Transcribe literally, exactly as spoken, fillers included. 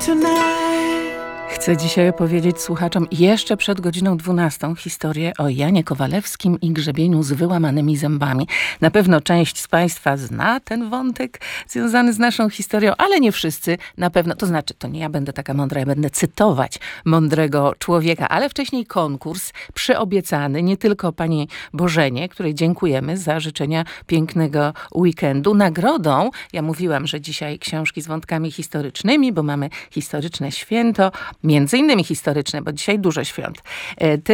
Chcę dzisiaj opowiedzieć słuchaczom jeszcze przed godziną dwunastą historię o Janie Kowalewskim i grzebieniu z wyłamanymi zębami. Na pewno część z Państwa zna ten wątek związany z naszą historią, ale nie wszyscy na pewno. To znaczy, to nie ja będę taka mądra, ja będę cytować mądrego człowieka, ale wcześniej konkurs przyobiecany nie tylko pani Bożenie, której dziękujemy za życzenia pięknego weekendu. Nagrodą, ja mówiłam, że dzisiaj książki z wątkami historycznymi, bo mamy historyczne święto, między innymi historyczne, bo dzisiaj dużo świąt.